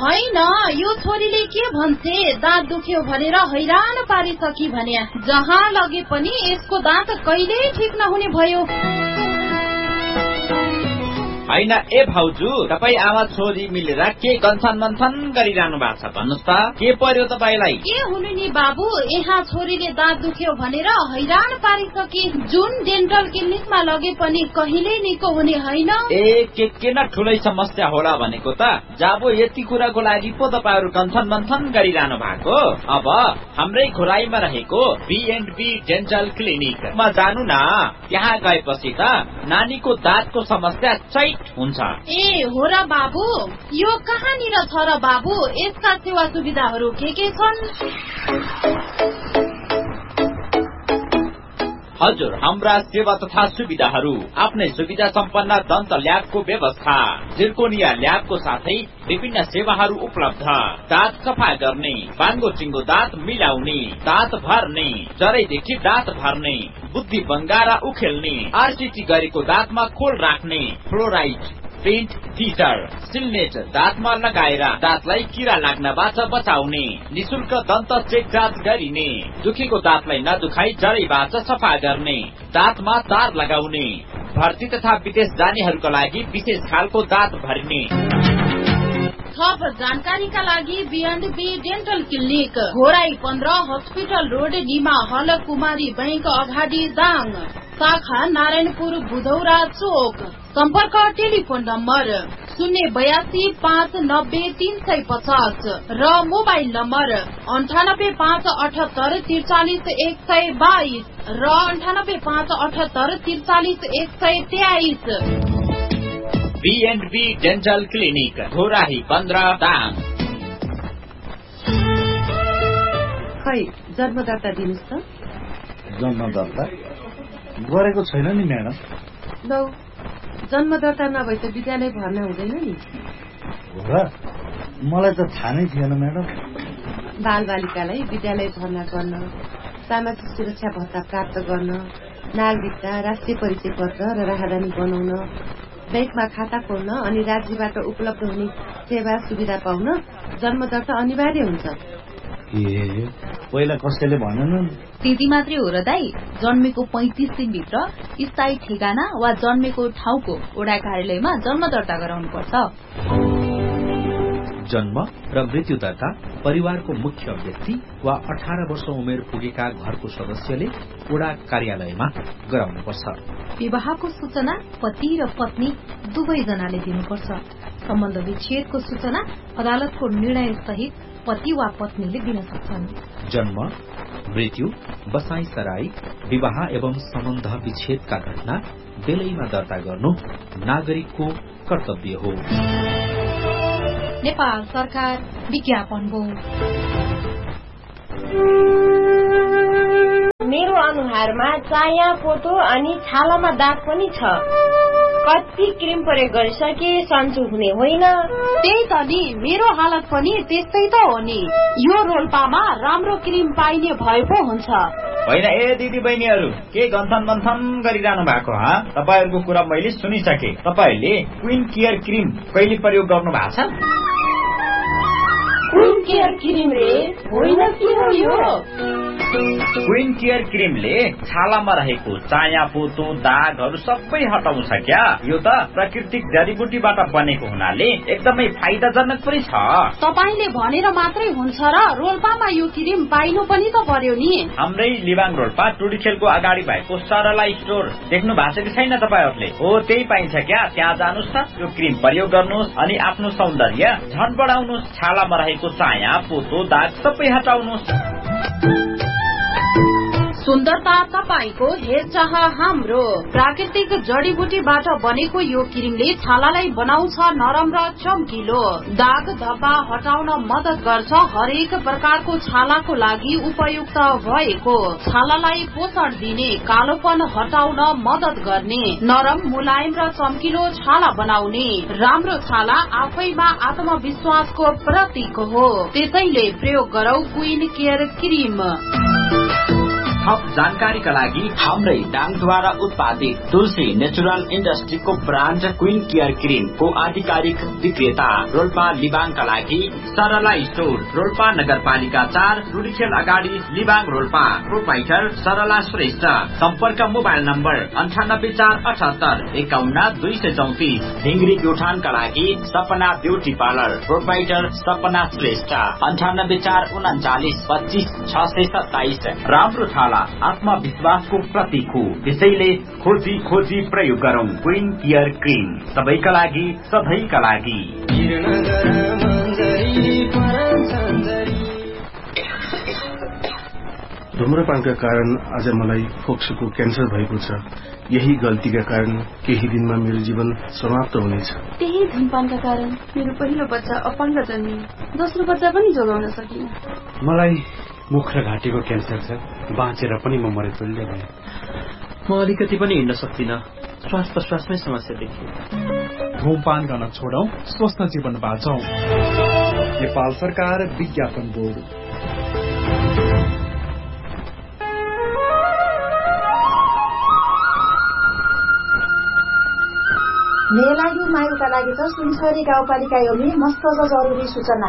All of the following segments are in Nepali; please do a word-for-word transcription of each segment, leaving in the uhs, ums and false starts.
होइन, यो छोरीले के भन्छे, दाँत दुख्यो भनेर हैरान पारिसकी भने जहाँ लगे पनि यसको दाँत कहिल्यै ठिक नहुने भयो। होइन ए भाउजू, तपाईँ आमा छोरी मिलेर के गन्छन मन्थन गरिरहनु भएको छ भन्नुहोस् त, के पर्यो तपाईँलाई? के हुनु नि बाबु, यहाँ छोरीले दाँत दुख्यो भनेर हैरान पारिसके, जुन डेन्टल क्लिनिकमा लगे पनि कहिल्यै निको हुने होइन। ए के के न ठुलै समस्या होला भनेको त, जाबो यति कुराको लागि पो तपाईँहरू गन्छन मन्थन गरिरहनु भएको। अब हाम्रै खोराईमा रहेको बी एन्ड बी डेन्टल क्लिनिकमा जानु न, त्यहाँ गएपछि त नानीको दाँतको समस्या चैट हुन्छ। ए हो र बाबु, यो कहाँनिर छ र बाबु, यसका सेवा सुविधाहरू के के छन्? हजुर, हाम्रा सेवा तथा सुविधाहरू आफ्नै सुविधा सम्पन्न दन्त ल्याबको व्यवस्था, जिर्कोनिया ल्याबको साथै विभिन्न सेवाहरू उपलब्ध। दाँत सफा गर्ने, बाङ्गो चिङ्गो दाँत मिलाउने, दाँत भर्ने, जरैदेखि दाँत भर्ने, बुद्धि बङ्गारा उखेल्ने, आरसिटी गरेको दाँतमा खोल राख्ने, फ्लोराइड, पेन्ट, टिटर, सिल्नेट दाँतमा लगाएर दाँतलाई किरा लाग्नबाट बचाउने, निशुल्क दन्त चेक जाँच गरिने, दुखेको दाँतलाई नदुखाई जरैबाट सफा गर्ने, दाँतमा तार लगाउने, भर्ती तथा विदेश जानेहरूका लागि विशेष खालको दाँत भरिने। थप जानकारीका लागि beyond be dental clinic, Ghorahi पन्ध्र, हस्पिटल रोड, निमा हल, कुमारी बैंक अगाडि दाङ, शाखा नारायणपुर बुधौरा चोक। सम्पर्क टेलिफोन नम्बर शून्य बयासी पाँच नब्बे तीन सय पचास र मोबाइल नम्बर अन्ठानब्बे पाँच अठहत्तर त्रिचालिस एक सय बाइस र अन्ठानब्बे पाँच अठहत्तर त्रिचालिस एक सय तेइस। Be and be dental clinic, Ghorahi पन्ध्र, दाङ। खै जन्मदर्ता दिनुहोस् त। जन्मदर्ता गरेको छैन नि म्याडम। लौ, जन्मदर्ता नभए त विद्यालय भर्ना हुँदैन नि। हो र, मलाई त थाहा नै थिएन म्याडम। बाल बालिकालाई विद्यालय भर्ना गर्न, सामाजिक सुरक्षा भत्ता प्राप्त गर्न, नागरिकता, राष्ट्रिय परिचय पत्र र राहदानी बनाउन, बैंकमा खाता खोल्न अनि राज्यबाट उपलब्ध हुने सेवा सुविधा पाउन जन्मदर्ता अनिवार्य हुन्छ। ए पहिला कसैले भनेन? त्यति मात्रै हो र दाई, जन्मेको पैंतिस दिनभित्र स्थायी ठेगाना वा जन्मेको ठाउँको वडा कार्यालयमा जन्म दर्ता गराउनु पर्छ। जन्म र मृत्यु दर्ता परिवारको मुख्य व्यक्ति वा अठार वर्ष उमेर पुगेका घरको सदस्यले वडा कार्यालयमा गराउनुपर्छ। विवाहको सूचना पति र पत्नी दुवैजनाले दिनुपर्छ। सम्बन्ध विच्छेदको सूचना अदालतको निर्णय सहित पति वा पत्नीले दिन सक्छन्। जन्म, मृत्यु, बसाई सराई, विवाह एवं सम्बन्ध विच्छेदका घटना बेलैमा दर्ता गर्नु नागरिकको कर्तव्य हो। नेपाल सरकार विज्ञापन हो। मेरो अनुहारमा चाया पोतो अनि छालामा दाग पनि छ। कति क्रिम प्रयोग गरिसके सन्चो हुने होइन। त्यही त नि, मेरो हालत पनि त्यस्तै त हो नि। यो रोल्पामा राम्रो क्रिम पाइने भए पो हुन्छ। होइन ए दिदी बहिनीहरू, के गन्थन मन्थन गरिरहनु भएको हा? तपाईहरूको कुरा मैले सुनिसके। तपाईहरूले क्वीन केयर क्रिम कहिले प्रयोग गर्नु भएको छ? क्वीन केयर क्रिम रे होइन के हो यो? क्वीन केयर क्रिमले छालामा रहेको चाया पोतो दागहरू सबै हटाउँछ क्या। यो त प्राकृतिक जडीबुटीबाट बनेको हुनाले एकदमै फाइदाजनक पनि छ। तपाईले भनेर मात्रै हुन्छ र? रोल्पामा यो क्रिम पाइनु पनि त पर्यो नि। हाम्रै लिबाङ रोल्पा टुडीखेलको अगाडि भएको सरला स्टोर देख्नु भएको छ कि छैन तपाईहरूले? हो, त्यही पाइन्छ क्या। त्यहाँ जानुस् त, यो क्रिम प्रयोग गर्नुहोस् अनि आफ्नो सौन्दर्य झन बढाउनुहोस्। छालामा रहेको चाया पोतो दाग सबै हटाउनुहोस्। सुन्दरता तपाईको, हेरचाह हाम्रो। प्राकृतिक जडीबुटीबाट बनेको यो क्रिमले छालालाई बनाउँछ नरम र चम्किलो। दाग धब्बा हटाउन मद्दत गर्छ। हरेक प्रकारको छालाको लागि उपयुक्त भएको, छालालाई पोषण दिने, कालोपन हटाउन मद्दत गर्ने, नरम मुलायम र चम्किलो छाला बनाउने। राम्रो छाला आफैमा आत्मविश्वासको प्रतीक हो। त्यसैले प्रयोग गरौ क्वीन केयर क्रिम। थप जानकारीका लागि हाम्रै दाङद्वारा उत्पादित तुलसी natural इन्डस्ट्रीको brand queen care cream को आधिकारिक विक्रेता रोल्पा लिबाङका लागि सरला स्टोर रोल्पा नगरपालिका चार रुडीखेल अगाडि लिबाङ रोल्पा प्रोपाइटर सरला श्रेष्ठ सम्पर्क मोबाइल नम्बर अन्ठानब्बे चार अठहत्तर एकाउन्न दुई सय चौतिस ढिङ्ग्री प्युठानका लागि सपना ब्युटी पार्लर प्रोपाइटर सपना श्रेष्ठ अन्ठानब्बे चार उन्चालिस पच्चीस छ सय सत्ताइस। राम्रो थाला आत्मविश्वासको प्रतीक हो, त्यसैले खोजी खोजी प्रयोग गरौं क्वीन केयर क्रीम, सबैका लागि सधैँका लागि। धुम्रपानका कारण आज मलाई फोक्सोको क्यान्सर भएको छ। यही गल्तीका कारण केही दिनमा मेरो जीवन समाप्त हुनेछ। त्यही धुमपानका कारण मेरो पहिलो बच्चा अपाङ्ग जन्मियो, दोस्रो बच्चा पनि जोगाउन सकिन। मलाई मुख र घाँटीको क्यान्सर छ, बाँचेर पनि म मरे तुल्य भएँ। म अलिकति पनि हिँड्न सक्दिनँ, श्वास प्रश्वासमै समस्या देखियो। धूमपान गर्न छोडौं, स्वस्थ जीवन बाँचौं। नेपाल सरकार विज्ञापन बोर्ड। मेलायु मायुका लागि त सुनसरी गाउँपालिका योमी मस्त जरुरी सूचना।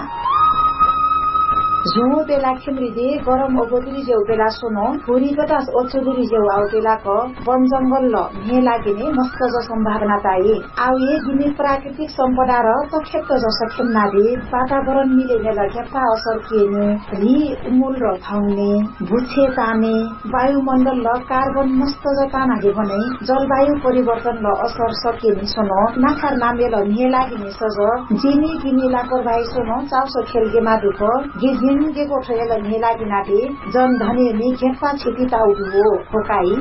झुमो बेला खेम्रिदे गरम ओगोदुरी जेउ बेला सोनो थोरी बतास ओचोदुरी जेउ आउ बेला क वन जंगल ल मे लागिने मस्त ज सम्भावना ताई आउ ये जुनी प्राकृतिक सम्पदा र तखेत ज सखेम नादे वातावरण मिलेने ल घेप्पा असर किने रि उमुल र फाउने भुछे ताने वायुमण्डल ल कार्बन मस्त ज तानाले भने जलवायु परिवर्तन ल असर सकिने सोनो नाखार नामे ल मे लागिने सज जिनी किनी लापरवाही सोनो चाउसो खेलगे मादुको गिजी के कोठेल मेला किनाटे जन धनी नि खेप्पा छिटी ताउदु हो फोकाई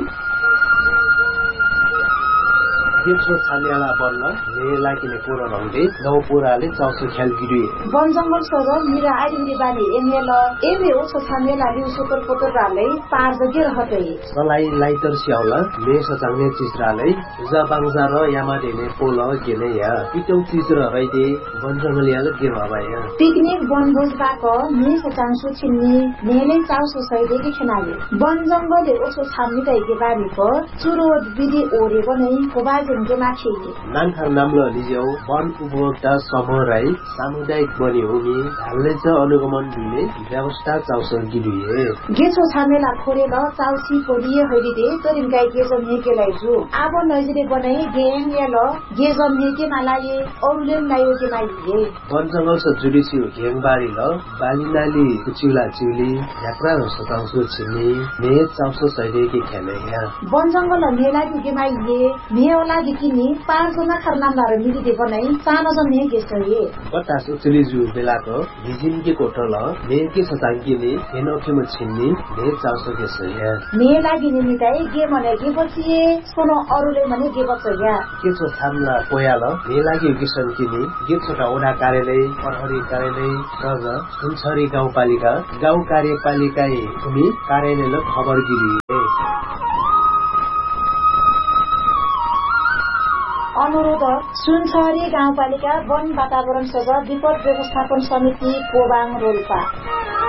तेस्रो छान्याला बन्न मेला किने पुरा रहँदै गाउँ पुराले चाउसो ख्याल गिरिए वन जंगल सज मिरा आइरी बानी एमेल एमे ओछो छान्याला लिउ सुतर पोतर रालै पार जगे रहतै सलाई लाइटर स्याउला ले सचाउने चिजरालै जाबाङजा र यामा देने पोल गेने या पिटौ चिज र रैदे वन जंगल याल के भबाया पिकनिक वनभोज बाक मे सचाङसु छिन्नी नेले चाउसो सैदे के खनाले वन जंगलले ओछो छान्नी के बारी प चुरो विधि ओरे बनै कोबाज नानखार नाम्लो लिजेउ वन उपभोक्ता समूह राई सामुदायिक बनी हुने हालले च अनुगमन दिने व्यवस्था चाउसो गिरिए गेछो छामेला खोरेल चाउसी कोडिए हैदिदे तरिम गाई गेजम हेकेलाई छु आबो नजिरे बनाई गेम याल गेजम हेके मालाये औलेम लायो के माइए वन जंगल स जुडिसी घेङबारी ल बालिनाली कुचिला चिउली यात्रा र सताउसो छिनी मे चाउसो सैदे के खेले या वन जंगल मेला के माइए मेला किनी पाँचजना खरनामदार मिलिदे बनाई सानो जन ने गेसए बतास उचली जु बेलाको हिजिन के कोठल ने के सतांगिने हेनोखे म छिन्नी ने चाउसो गेसए ने लागिने निताई गे मने के बचिए सोनो अरुले मने के बचया के छ थामला पोयाल ने लागि किसन किनी गे छोटा ओडा कार्यालय प्रहरी कार्यालय सज सुनसरी गाउँपालिका गाउँ कार्यपालिका भूमि कार्यालय खबर गिरी अनुरोध सुनसरी गाउँपालिका वन वातावरण सभा विपद व्यवस्थापन समिति कोबाङ रोल्पा।